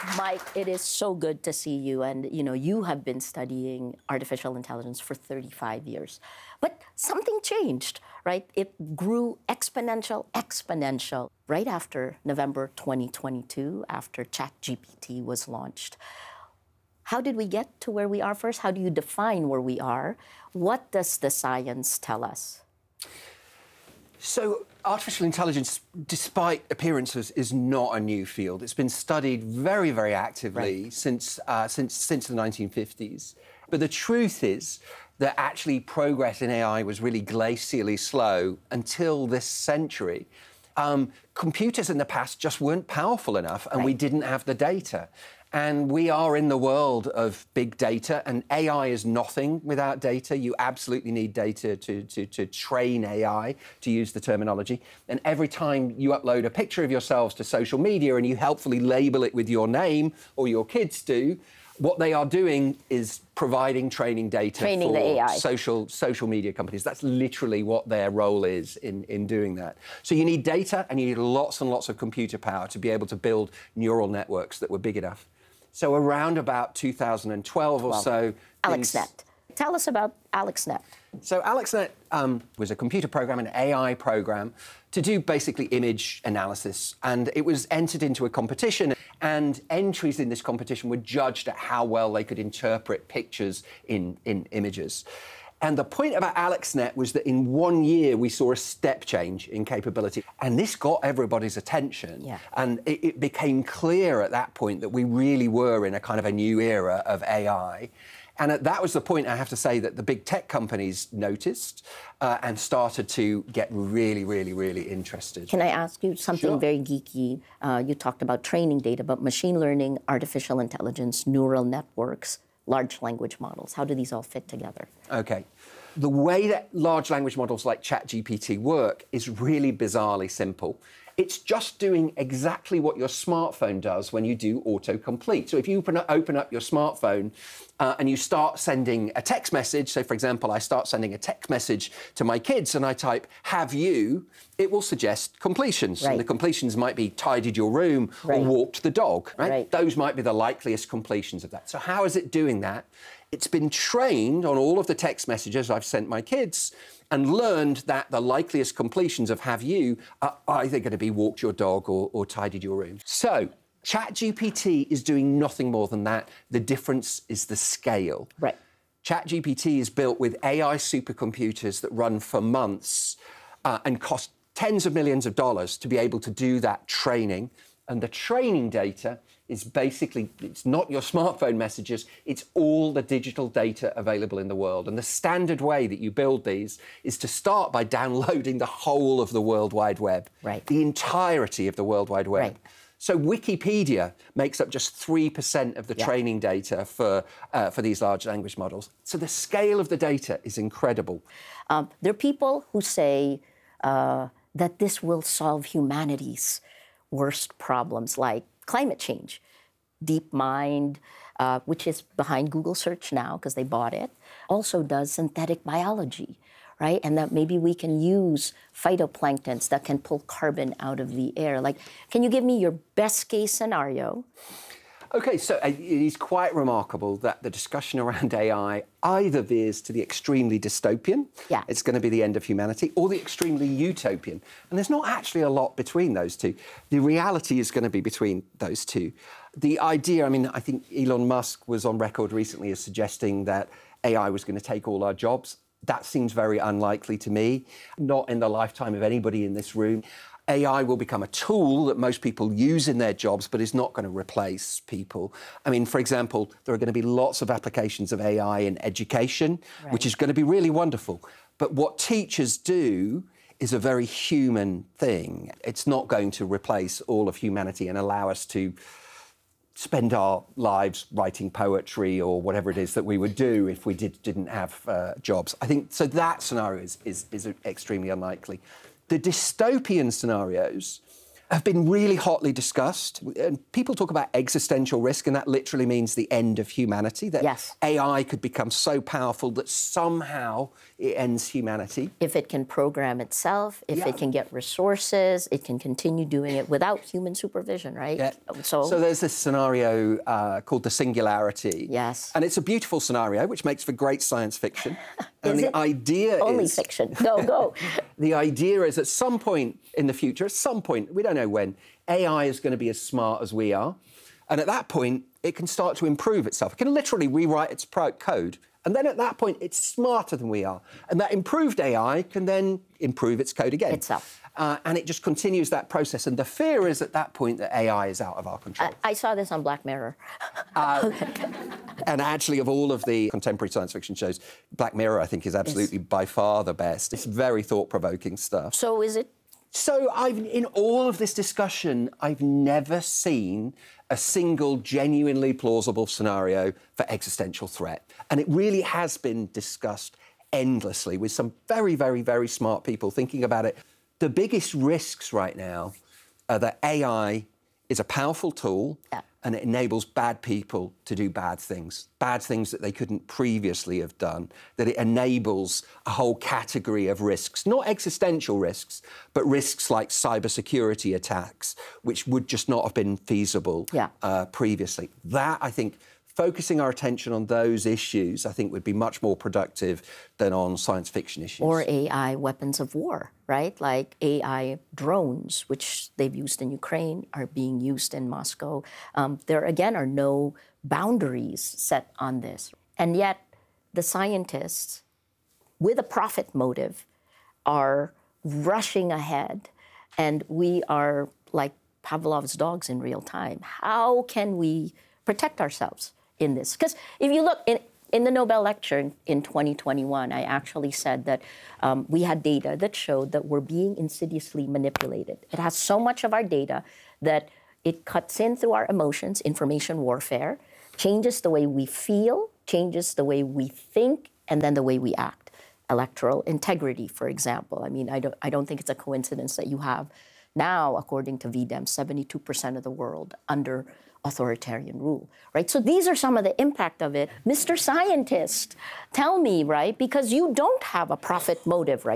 Mike, it is so good to see you. And, you have been studying artificial intelligence for 35 years. But something changed, right? It grew exponential, right after November 2022, after ChatGPT was launched. How did we get to where we are first? How do you define where we are? What does the science tell us? So artificial intelligence, despite appearances, is not a new field. It's been studied very, very actively since the 1950s. But the truth is that actually progress in AI was really glacially slow until this century. Computers in the past just weren't powerful enough, and we didn't have the data. And we are in the world of big data, and AI is nothing without data. You absolutely need data to train AI, to use the terminology. And every time you upload a picture of yourselves to social media and you helpfully label it with your name, or your kids do, what they are doing is providing training data Training for the AI. social media companies. That's literally what their role is in doing that. So you need data, and you need lots and lots of computer power to be able to build neural networks that were big enough. So around about 2012 or so... AlexNet. Tell us about AlexNet. So AlexNet was a computer program, an AI program, to do basically image analysis. And it was entered into a competition, and entries in this competition were judged at how well they could interpret pictures in images. And the point about AlexNet was that in 1 year, we saw a step change in capability. And this got everybody's attention. Yeah. And it became clear at that point that we really were in a kind of a new era of AI. And that was the point, I have to say, that the big tech companies noticed and started to get really, really, really interested. Can I ask you something very geeky? You talked about training data, but machine learning, artificial intelligence, neural networks, large language models. How do these all fit together? OK. The way that large language models like ChatGPT work is really bizarrely simple. It's just doing exactly what your smartphone does when you do autocomplete. So if you open up your smartphone and you start sending a text message, so for example, I start sending a text message to my kids and I type, "have you," it will suggest completions. Right. And the completions might be tidied your room or walked the dog, right? Those might be the likeliest completions of that. So how is it doing that? It's been trained on all of the text messages I've sent my kids and learned that the likeliest completions of "have you" are either going to be walked your dog or tidied your room. So ChatGPT is doing nothing more than that. The difference is the scale. Right. ChatGPT is built with AI supercomputers that run for months and cost tens of millions of dollars to be able to do that training. And the training data is basically, it's not your smartphone messages, it's all the digital data available in the world. And the standard way that you build these is to start by downloading the whole of the World Wide Web. Right. The entirety of the World Wide Web. Right. So Wikipedia makes up just 3% of the training data for these large language models. So the scale of the data is incredible. There are people who say that this will solve humanity's worst problems, like climate change. DeepMind, which is behind Google search now because they bought it, also does synthetic biology, right? And that maybe we can use phytoplanktons that can pull carbon out of the air. Like, can you give me your best case scenario? OK, so it is quite remarkable that the discussion around AI either veers to the extremely dystopian, it's going to be the end of humanity, or the extremely utopian. And there's not actually a lot between those two. The reality is going to be between those two. The idea, I mean, I think Elon Musk was on record recently as suggesting that AI was going to take all our jobs. That seems very unlikely to me, not in the lifetime of anybody in this room. AI will become a tool that most people use in their jobs, but is not going to replace people. I mean, for example, there are going to be lots of applications of AI in education, which is going to be really wonderful. But what teachers do is a very human thing. It's not going to replace all of humanity and allow us to spend our lives writing poetry or whatever it is that we would do if we didn't have jobs. I think so. That scenario is extremely unlikely. The dystopian scenarios have been really hotly discussed. And people talk about existential risk, and that literally means the end of humanity, that AI could become so powerful that somehow it ends humanity. If it can program itself, if it can get resources, it can continue doing it without human supervision, right? Yeah. So there's this scenario called the singularity. Yes. And it's a beautiful scenario, which makes for great science fiction. And the idea only is... fiction. Go. The idea is at some point in the future, at some point, we don't know when, AI is going to be as smart as we are. And at that point, it can start to improve itself. It can literally rewrite its code. And then at that point, it's smarter than we are. And that improved AI can then improve its code again. Itself. And it just continues that process. And the fear is at that point that AI is out of our control. I saw this on Black Mirror. And actually, of all of the contemporary science fiction shows, Black Mirror, I think, is absolutely by far the best. It's very thought-provoking stuff. So is it? So in all of this discussion, I've never seen a single genuinely plausible scenario for existential threat. And it really has been discussed endlessly with some very, very, very smart people thinking about it. The biggest risks right now are that AI is a powerful tool and it enables bad people to do bad things that they couldn't previously have done, that it enables a whole category of risks, not existential risks, but risks like cybersecurity attacks, which would just not have been feasible previously. That, I think, focusing our attention on those issues, I think, would be much more productive than on science fiction issues. Or AI weapons of war, right? Like AI drones, which they've used in Ukraine, are being used in Moscow. There, again, are no boundaries set on this. And yet, the scientists, with a profit motive, are rushing ahead. And we are like Pavlov's dogs in real time. How can we protect ourselves in this? Because if you look in the Nobel lecture in 2021, I actually said that we had data that showed that we're being insidiously manipulated. It has so much of our data that it cuts in through our emotions, information warfare, changes the way we feel, changes the way we think, and then the way we act. Electoral integrity, for example. I mean, I don't think it's a coincidence that you have now, according to VDEM, 72% of the world under authoritarian rule, right? So these are some of the impact of it. Mr. Scientist, tell me, right? Because you don't have a profit motive, right?